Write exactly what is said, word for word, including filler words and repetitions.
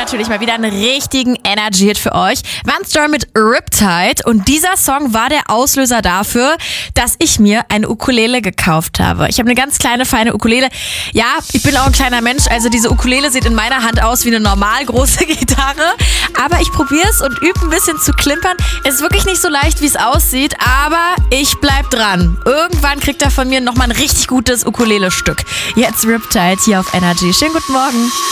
natürlich mal wieder einen richtigen Energy-Hit für euch. Vance Joy mit Riptide. Und dieser Song war der Auslöser dafür, dass ich mir eine Ukulele gekauft habe. Ich habe eine ganz kleine, feine Ukulele. Ja, ich bin auch ein kleiner Mensch, also diese Ukulele sieht in meiner Hand aus wie eine normal große Gitarre. Aber ich probiere es und übe ein bisschen zu klimpern. Es ist wirklich nicht so leicht, wie es aussieht, aber ich bleib dran. Irgendwann kriegt er von mir nochmal ein richtig gutes Ukulele-Stück. Jetzt Riptide hier auf Energy. Schönen guten Morgen.